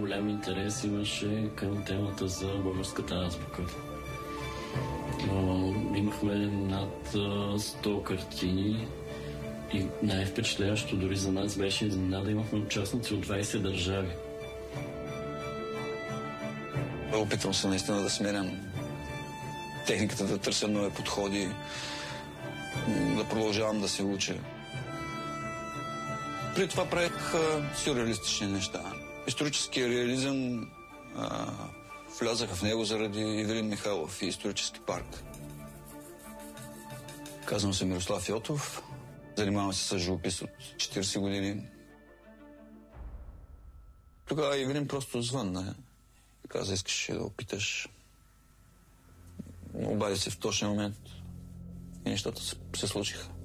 голям интерес имаше към темата за българската азбука. Имахме над 100 картини и най-впечатляващо дори за нас беше изненада, имахме участници от 20 държави. Опитвам се наистина да сменям техниката, да търся нови подходи, да продължавам да се уча. При това правих сюрреалистични неща. Историческия реализъм влязаха в него заради Ивелин Михайлов и исторически парк. Казвам се Мирослав Йотов. Занимавам се с живопис от 40 години. Тогава Ивелин просто звънна. Каза, искаш да опиташ. Обади се в точния момент и нещата се случиха.